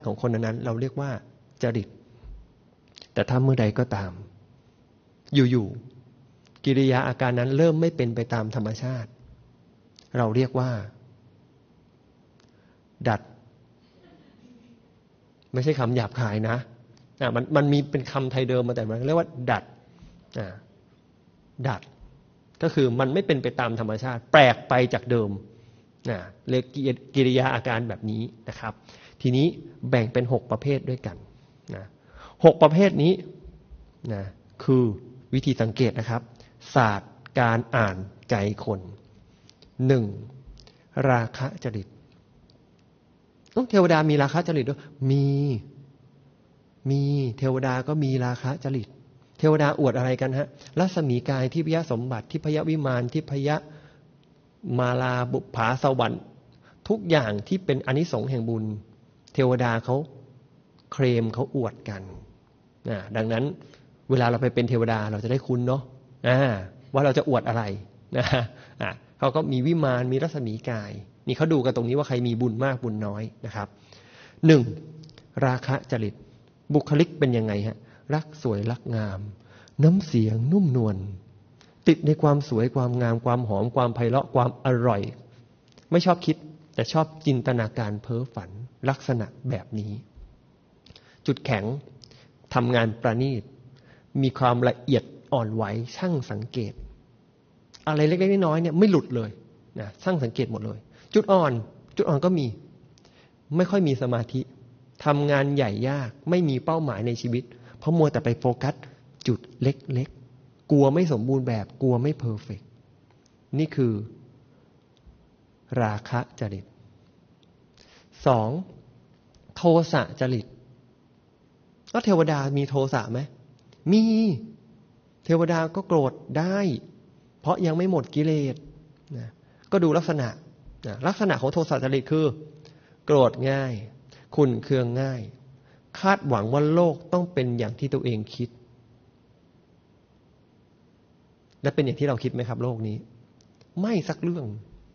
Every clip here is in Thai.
ของคนนั้นเราเรียกว่าจริตแต่ถ้าเมื่อใดก็ตามอยู่ๆกิริยาอาการนั้นเริ่มไม่เป็นไปตามธรรมชาติเราเรียกว่าดัดไม่ใช่คำหยาบคายนะมันมีเป็นคำไทยเดิมมาแต่มันเรียกว่าดัดดัดก็คือมันไม่เป็นไปตามธรรมชาติแปลกไปจากเดิมเรียกกิริยาอาการแบบนี้นะครับทีนี้แบ่งเป็น6ประเภทด้วยกัน6ประเภทนี้คือวิธีสังเกตนะครับศาสตร์การอ่านใจคน 1. ราคะจริตเทวดามีราคะจริตด้วยมีเทวดาก็มีราคะจริตเทวดาอวดอะไรกันฮะรัศมีกายทิพยสมบัติทิพยวิมานทิพยมาลาบุปผาสวรรค์ทุกอย่างที่เป็นอานิสงส์แห่งบุญเทวดาเขาเคลมเขาอวดกันดังนั้นเวลาเราไปเป็นเทวดาเราจะได้คุ้นเนาะว่าเราจะอวดอะไรเขาก็มีวิมานมีรัศมีกายนี่เขาดูกันตรงนี้ว่าใครมีบุญมากบุญน้อยนะครับ 1. ราคะจริตบุคลิกเป็นยังไงฮะรักสวยรักงามน้ำเสียงนุ่มนวลติดในความสวยความงามความหอมความไพเราะความอร่อยไม่ชอบคิดแต่ชอบจินตนาการเพ้อฝันลักษณะแบบนี้จุดแข็งทำงานประณีตมีความละเอียดอ่อนไหวช่างสังเกตอะไรเล็กๆน้อยๆเนี่ยไม่หลุดเลยช่างสังเกตหมดเลยจุดอ่อนก็มีไม่ค่อยมีสมาธิทำงานใหญ่ยากไม่มีเป้าหมายในชีวิตเพราะมัวแต่ไปโฟกัสจุดเล็กๆกลัวไม่สมบูรณ์แบบกลัวไม่เพอร์เฟกต์นี่คือราคะจริต 2. โทสะจริตแล้วเทวดามีโทสะไหมมีเทวดาก็โกรธได้เพราะยังไม่หมดกิเลสก็ดูลักษณะของโทสะจริตคือโกรธง่ายขุ่นเคืองง่ายคาดหวังว่าโลกต้องเป็นอย่างที่ตัวเองคิดและเป็นอย่างที่เราคิดไหมครับโลกนี้ไม่สักเรื่อง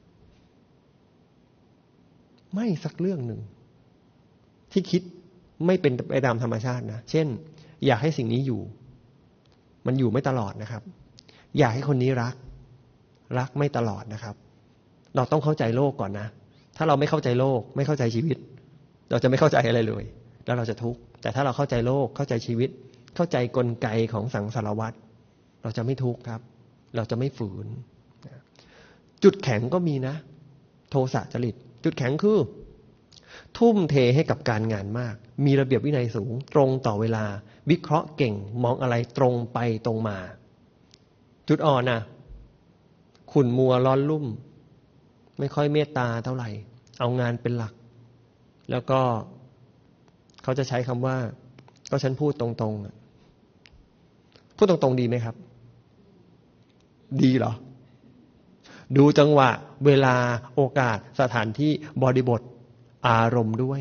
หนึ่งที่คิดไม่เป็นไปตามธรรมชาตินะเช่นอยากให้สิ่งนี้อยู่มันอยู่ไม่ตลอดนะครับอยากให้คนนี้รักไม่ตลอดนะครับเราต้องเข้าใจโลกก่อนนะถ้าเราไม่เข้าใจโลกไม่เข้าใจชีวิตเราจะไม่เข้าใจอะไรเลยแล้วเราจะทุกข์แต่ถ้าเราเข้าใจโลกเข้าใจชีวิตเข้าใจกลไกของสังสารวัฏเราจะไม่ทุกข์ครับเราจะไม่ฝืนจุดแข็งก็มีนะโทสะจริตจุดแข็งคือทุ่มเทให้กับการงานมากมีระเบียบวินัยสูงตรงต่อเวลาวิเคราะห์เก่งมองอะไรตรงไปตรงมาจุดอ่อนนะขุ่นมัวร้อนลุ่มไม่ค่อยเมตตาเท่าไหร่เอางานเป็นหลักแล้วก็เขาจะใช้คำว่าก็ฉันพูดตรงๆพูดตรงๆดีไหมครับดีเหรอดูจังหวะเวลาโอกาสสถานที่บริบทอารมณ์ด้วย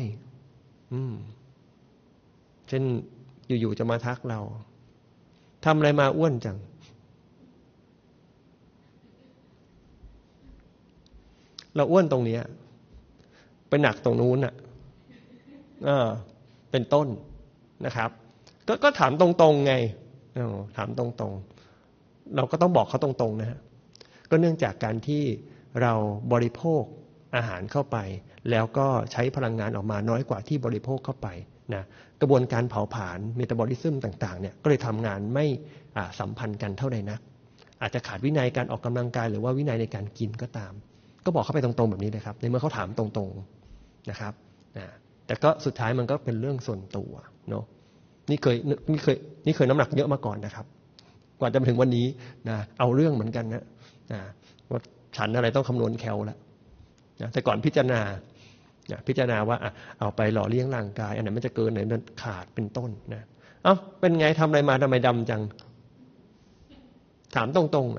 เช่นอยู่ๆจะมาทักเราทำอะไรมาอ้วนจังเราอ้วนตรงนี้ไปหนักตรงนู้นเป็นต้นนะครับก็ถามตรงๆไงถามตรงๆเราก็ต้องบอกเขาตรงๆนะฮะก็เนื่องจากการที่เราบริโภคอาหารเข้าไปแล้วก็ใช้พลังงานออกมาน้อยกว่าที่บริโภคเข้าไปนะกระบวนการเผาผลาญเมตาบอลิซึมต่างๆเนี่ยก็เลยทำงานไม่สัมพันธ์กันเท่าใดนักอาจจะขาดวินัยการออกกำลังกายหรือว่าวินัยในการกินก็ตามก็บอกเขาไปตรงๆแบบนี้เลยครับในเมื่อเขาถามตรงๆนะครับแต่ก็สุดท้ายมันก็เป็นเรื่องส่วนตัวเนาะนี่เคยน้ำหนักเยอะมาก่อนนะครับกว่าจะมาถึงวันนี้นะเอาเรื่องเหมือนกันนะว่าฉันอะไรต้องคำนวณแคลแล้วแต่ก่อนพิจารณาว่าเอาไปหล่อเลี้ยงร่างกายอันไหนมันจะเกินไหนมันขาดเป็นต้นนะเป็นไงทำอะไรมาทำไมดำจังถามตรงๆ